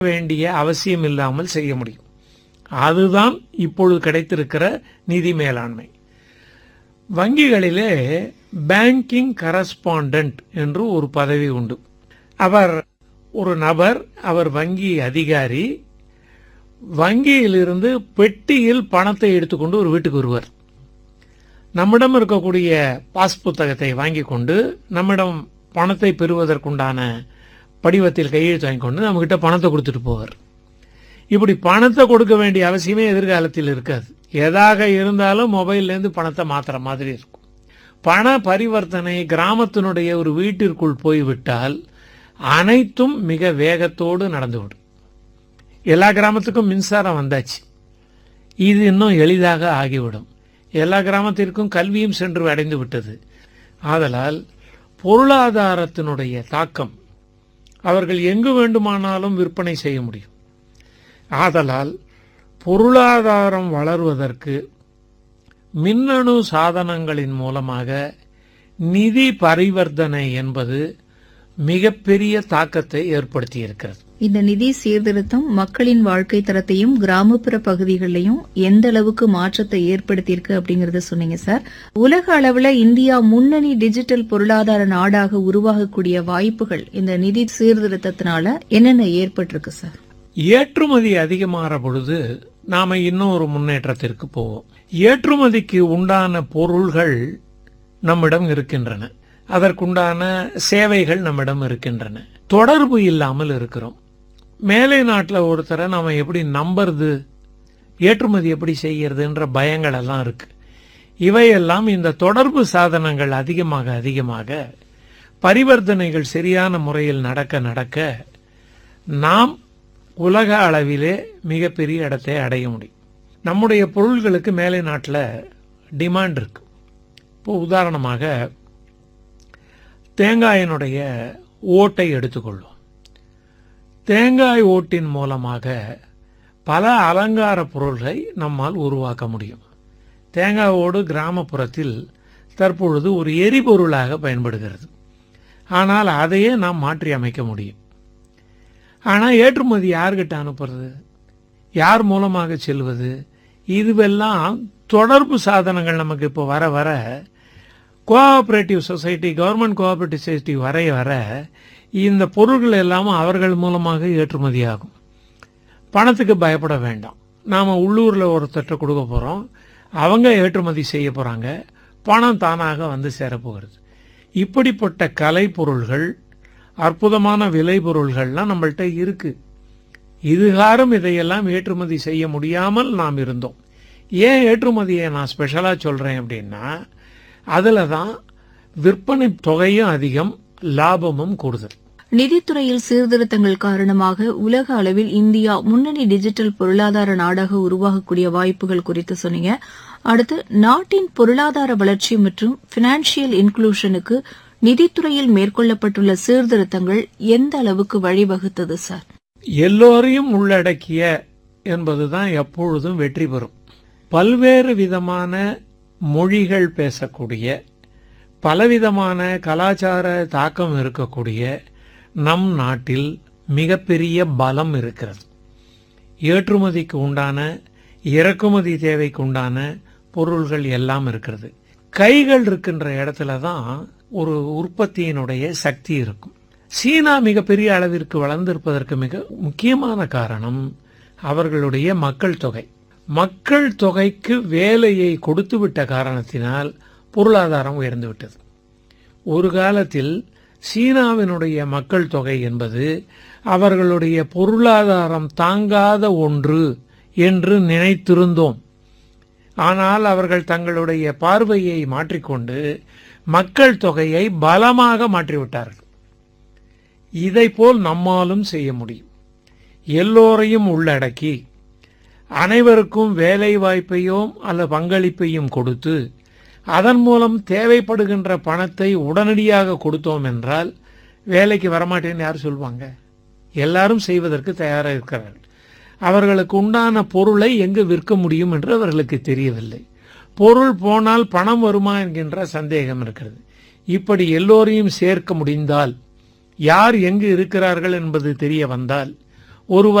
வேண்டிய அவசியம் இல்லாமல் செய்ய முடியும். அதுதான் இப்பொழுது கிடைத்திருக்கிற நிதி மேலாண்மை. வங்கிகளிலே பேங்கிங் கரஸ்பாண்டன்ட் என்று ஒரு பதவி உண்டு. அவர் ஒரு நபர், அவர் வங்கி அதிகாரி. வங்கியிலிருந்து பெட்டியில் பணத்தை எடுத்துக்கொண்டு ஒரு வீட்டுக்கு வருவார். நம்மிடம் இருக்கக்கூடிய பாஸ் புத்தகத்தை வாங்கி கொண்டு நம்மிடம் பணத்தை பெறுவதற்குண்டான படிவத்தில் கையெழுத்து வாங்கி கொண்டு நம்மகிட்ட பணத்தை கொடுத்துட்டு போவார். இப்படி பணத்தை கொடுக்க வேண்டிய அவசியமே எதிர்காலத்தில் இருக்காது. எதாக இருந்தாலும் மொபைல்லேருந்து பணத்தை மாற்றுற மாதிரி இருக்கும். பண பரிவர்த்தனை கிராமத்தினுடைய ஒரு வீட்டிற்குள் போய்விட்டால் அனைத்தும் மிக வேகத்தோடு நடந்துவிடும். எல்லா கிராமத்துக்கும் மின்சாரம் வந்தாச்சு. இது இன்னும் எளிதாக ஆகிவிடும். எல்லா கிராமத்திற்கும் கல்வியும் சென்று அடைந்து விட்டது. ஆதலால் பொருளாதாரத்தினுடைய தாக்கம் அவர்கள் எங்கு வேண்டுமானாலும் விற்பனை செய்ய முடியும். ஆதலால் பொருளாதாரம் வளர்வதற்கு மின்னணு சாதனங்களின் மூலமாக நிதி பரிவர்த்தனை என்பது மிகப்பெரிய தாக்கத்தை ஏற்படுத்தி இருக்கிறது. இந்த நிதி சீர்திருத்தம் மக்களின் வாழ்க்கை தரத்தையும் கிராமப்புற பகுதிகளிலையும் எந்த அளவுக்கு மாற்றத்தை ஏற்படுத்தியிருக்கு அப்படிங்கறத சொன்னீங்க சார். உலக அளவுல இந்தியா முன்னணி டிஜிட்டல் பொருளாதார நாடாக உருவாகக்கூடிய வாய்ப்புகள் இந்த நிதி சீர்திருத்தத்தினால என்னென்ன ஏற்பட்டிருக்கு சார்? ஏற்றுமதி அதிகமாகிற பொழுது நாம இன்னும் ஒரு முன்னேற்றத்திற்கு போவோம். ஏற்றுமதிக்கு உண்டான பொருள்கள் நம்மிடம் இருக்கின்றன, அதற்குண்டான சேவைகள் நம்மிடம் இருக்கின்றன. தொடர்பு இல்லாமல் இருக்கிறோம். மேலை நாட்டில் ஒருத்தரை நாம எப்படி நம்புறது, ஏற்றுமதி எப்படி செய்யறதுன்ற பயங்கள் எல்லாம் இருக்கு. இவையெல்லாம் இந்த தொடர்பு சாதனங்கள் அதிகமாக அதிகமாக பரிவர்த்தனைகள் சரியான முறையில் நடக்க நாம் உலக அளவிலே மிகப்பெரிய இடத்தை அடைய முடியும். நம்முடைய பொருள்களுக்கு மேலை நாட்டில் டிமாண்ட் இருக்கு. இப்போ உதாரணமாக தேங்காயினுடைய ஓட்டை எடுத்துக்கொள்வோம். தேங்காய் ஓட்டின் மூலமாக பல அலங்கார பொருள்களை நம்மால் உருவாக்க முடியும். தேங்காய் ஓடு கிராமப்புறத்தில் தற்பொழுது ஒரு எரிபொருளாக பயன்படுகிறது. ஆனால் அதையே நாம் மாற்றி அமைக்க முடியும். ஆனால் ஏற்றுமதி யார்கிட்ட அனுப்புறது, யார் மூலமாக செல்வது, இதுவெல்லாம் தொடர்பு சாதனங்கள் நமக்கு இப்போ வர வர cooperative society, government cooperative society வர இந்த பொருட்கள் எல்லாம் அவர்கள் மூலமாக ஏற்றுமதி ஆகும். பணத்துக்கு பயப்பட வேண்டாம். நாம் உள்ளூரில் ஒருத்தட்ட கொடுக்க போகிறோம், அவங்க ஏற்றுமதி செய்ய போகிறாங்க, பணம் தானாக வந்து சேரப்போகிறது. இப்படிப்பட்ட கலை பொருள்கள், அற்புதமான விலை பொருள்கள்லாம் நம்மள்கிட்ட இருக்கு. இதுகாரம் இதையெல்லாம் ஏற்றுமதி செய்ய முடியாமல் நாம் இருந்தோம். ஏன் ஏற்றுமதியை நான் ஸ்பெஷலாக சொல்கிறேன் அப்படின்னா, அதில் தான் விற்பனை தொகையும் அதிகம், லாபமும் கூடுதல். நிதித்துறையில் சீர்திருத்தங்கள் காரணமாக உலக அளவில் இந்தியா முன்னணி டிஜிட்டல் பொருளாதார நாடாக உருவாகக்கூடிய வாய்ப்புகள் குறித்து சொன்னீங்க. அடுத்து, நாட்டின் பொருளாதார வளர்ச்சி மற்றும் பினான்சியல் இன்க்ளூஷனுக்கு நிதித்துறையில் மேற்கொள்ளப்பட்டுள்ள சீர்திருத்தங்கள் எந்த அளவுக்கு வழிவகுத்தது சார்? எல்லோரையும் உள்ளடக்கிய என்பதுதான் எப்பொழுதும் வெற்றி பெறும். பல்வேறு விதமான மொழிகள் பேசக்கூடிய, பலவிதமான கலாச்சார தாக்கம் இருக்கக்கூடிய நம் நாட்டில் மிகப்பெரிய பலம் இருக்கிறது. ஏற்றுமதிக்கு உண்டான, இறக்குமதி தேவைக்கு உண்டான பொருள்கள் எல்லாம் இருக்கிறது. கைகள் இருக்கின்ற இடத்துல தான் ஒரு உற்பத்தியினுடைய சக்தி இருக்கும். சீனா மிகப்பெரிய அளவிற்கு வளர்ந்திருப்பதற்கு மிக முக்கியமான காரணம் அவர்களுடைய மக்கள் தொகை. மக்கள் தொகைக்கு வேலையை கொடுத்துவிட்ட காரணத்தினால் பொருளாதாரம் உயர்ந்துவிட்டது. ஒரு காலத்தில் சீனாவினுடைய மக்கள் தொகை என்பது அவர்களுடைய பொருளாதாரம் தாங்காத ஒன்று என்று நினைத்திருந்தோம். ஆனால் அவர்கள் தங்களுடைய பார்வையை மாற்றிக்கொண்டு மக்கள் தொகையை பலமாக மாற்றிவிட்டார்கள். இதைப்போல் நம்மாலும் செய்ய முடியும். எல்லோரையும் உள்ளடக்கி அனைவருக்கும் வேலை வாய்ப்பையும் அல்ல பங்களிப்பையும் கொடுத்து அதன் மூலம் தேவைப்படுகின்ற பணத்தை உடனடியாக கொடுத்தோம் என்றால் வேலைக்கு வரமாட்டேன்னு யார் சொல்லுவாங்க? எல்லாரும் செய்வதற்கு தயாராக இருக்கிறார்கள். அவர்களுக்கு உண்டான பொருளை எங்கு விற்க முடியும் என்று அவர்களுக்கு தெரியவில்லை. பொருள் போனால் பணம் வருமா என்கின்ற சந்தேகம் இருக்கிறது. இப்படி எல்லோரையும் சேர்க்க முடிந்தால், யார் எங்கு இருக்கிறார்கள் என்பது தெரிய வந்தால், ஒருவர்